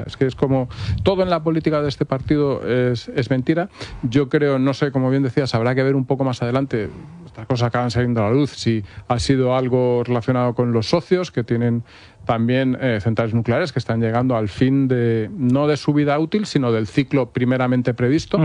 Es que es como todo en la política de este partido es mentira. Yo creo, no sé, como bien decías, habrá que ver un poco más adelante. Estas cosas acaban saliendo a la luz. Si ha sido algo relacionado con los socios que tienen también centrales nucleares que están llegando al fin no de su vida útil, sino del ciclo primeramente previsto,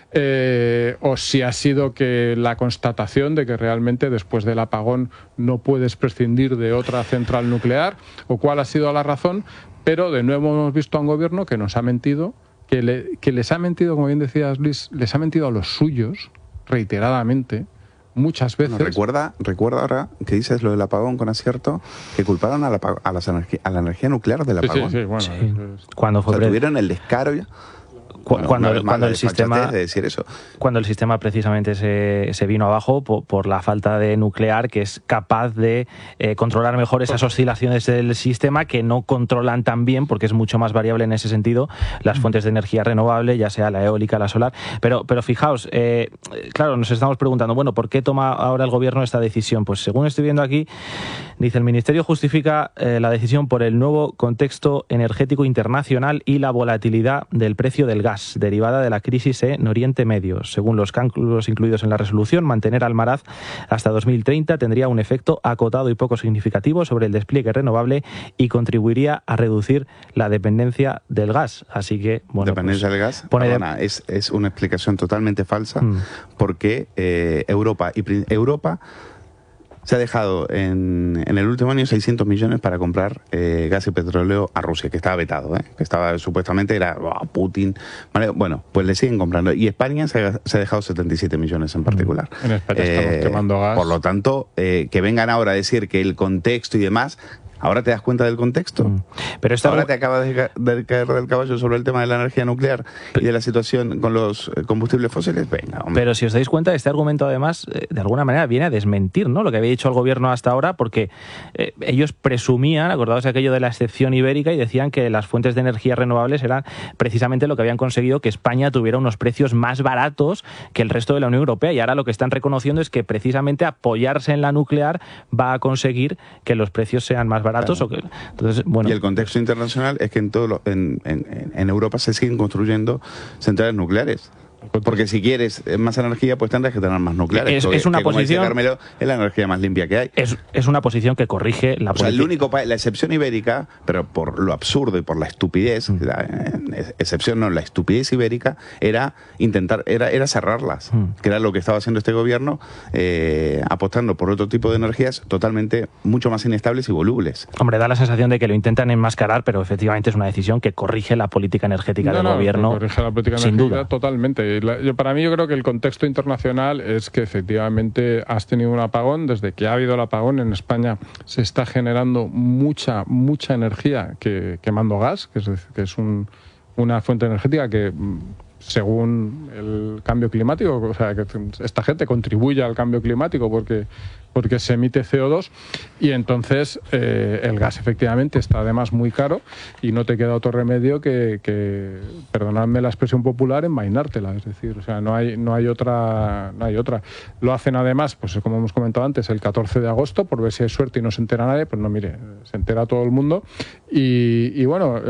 o si ha sido que la constatación de que realmente después del apagón no puedes prescindir de otra central nuclear, o cuál ha sido la razón. Pero de nuevo hemos visto a un gobierno que nos ha mentido, que les ha mentido, como bien decías, Luis, les ha mentido a los suyos reiteradamente, muchas veces. Bueno, recuerda ahora que dices lo del apagón con acierto, que culparon a la energía nuclear del apagón. Sí, bueno. Sí. Cuando fue tuvieron el descaro ya. Cuando el sistema de decir eso. Cuando el sistema precisamente se vino abajo por la falta de nuclear, que es capaz de controlar mejor esas oscilaciones del sistema que no controlan tan bien, porque es mucho más variable en ese sentido, las fuentes de energía renovable, ya sea la eólica, la solar. Pero fijaos, claro, nos estamos preguntando, bueno, ¿por qué toma ahora el gobierno esta decisión? Pues según estoy viendo aquí, dice, el Ministerio justifica la decisión por el nuevo contexto energético internacional y la volatilidad del precio del gas, derivada de la crisis en Oriente Medio. Según los cálculos incluidos en la resolución, mantener Almaraz hasta 2030 tendría un efecto acotado y poco significativo sobre el despliegue renovable y contribuiría a reducir la dependencia del gas. Así que, bueno, dependencia del gas, es una explicación totalmente falsa, porque Europa se ha dejado en el último año 600 millones para comprar gas y petróleo a Rusia, que estaba vetado, que estaba supuestamente era Putin. ¿Vale? Bueno, pues le siguen comprando. Y España se ha dejado 77 millones en particular. En España estamos quemando gas. Por lo tanto, que vengan ahora a decir que el contexto y demás... ¿Ahora te das cuenta del contexto? Pero ahora te acabas de caer del caballo sobre el tema de la energía nuclear y de la situación con los combustibles fósiles. Venga, hombre. Pero si os dais cuenta, este argumento además, de alguna manera, viene a desmentir, ¿no?, lo que había dicho el gobierno hasta ahora, porque ellos presumían, acordados de aquello de la excepción ibérica, y decían que las fuentes de energía renovables eran precisamente lo que habían conseguido que España tuviera unos precios más baratos que el resto de la Unión Europea. Y ahora lo que están reconociendo es que precisamente apoyarse en la nuclear va a conseguir que los precios sean más baratos. Claro. Entonces, bueno, y el contexto internacional es que en Europa se siguen construyendo centrales nucleares. Porque si quieres más energía, pues tendrás que tener más nucleares. Es una como posición, dice Carmelo, es la energía más limpia que hay. Es una posición que corrige la política. La excepción ibérica, pero por lo absurdo y por la estupidez, la estupidez ibérica era cerrarlas, que era lo que estaba haciendo este gobierno, apostando por otro tipo de energías totalmente mucho más inestables y volubles. Hombre, da la sensación de que lo intentan enmascarar, pero efectivamente es una decisión que corrige la política energética del gobierno. Corrige la política sin energética duda. Totalmente. Para mí yo creo que el contexto internacional es que efectivamente has tenido un apagón. Desde que ha habido el apagón en España se está generando mucha energía quemando gas, que es una fuente energética que, según el cambio climático, o sea, que esta gente contribuye al cambio climático porque se emite CO2, y entonces el gas efectivamente está además muy caro y no te queda otro remedio que perdonadme la expresión popular, envainártela. Es decir, o sea, no hay otra. Lo hacen además, pues como hemos comentado antes, el 14 de agosto, por ver si hay suerte y no se entera nadie. Pues no, mire, se entera todo el mundo. Y bueno,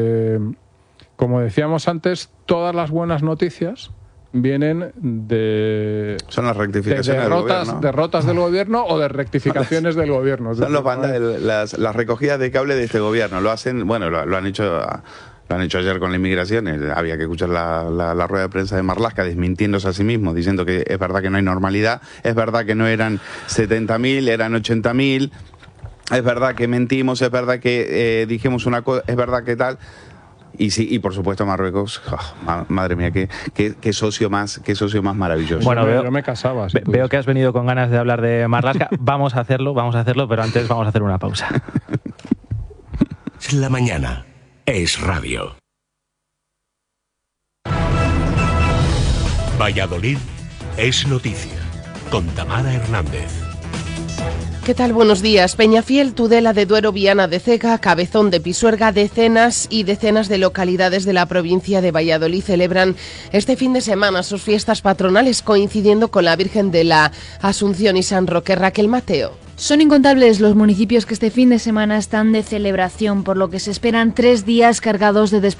como decíamos antes, todas las buenas noticias vienen son las rectificaciones derrotas del gobierno o de rectificaciones del gobierno. Son las recogidas de cable de este gobierno. Lo hacen, bueno, lo han hecho ayer con la inmigración. Había que escuchar la rueda de prensa de Marlaska desmintiéndose a sí mismo, diciendo que es verdad que no hay normalidad, es verdad que no eran 70.000, eran 80.000, es verdad que mentimos, es verdad que dijimos una cosa, es verdad que tal. Y sí, y por supuesto Marruecos, madre mía, qué socio más maravilloso. Bueno, yo me casaba. Veo que has venido con ganas de hablar de Marlaska. Vamos a hacerlo, pero antes vamos a hacer una pausa. La mañana es radio. Valladolid es noticia, con Tamara Hernández. ¿Qué tal? Buenos días. Peñafiel, Tudela de Duero, Viana de Cega, Cabezón de Pisuerga, decenas y decenas de localidades de la provincia de Valladolid celebran este fin de semana sus fiestas patronales, coincidiendo con la Virgen de la Asunción y San Roque. Raquel Mateo. Son incontables los municipios que este fin de semana están de celebración, por lo que se esperan 3 días cargados de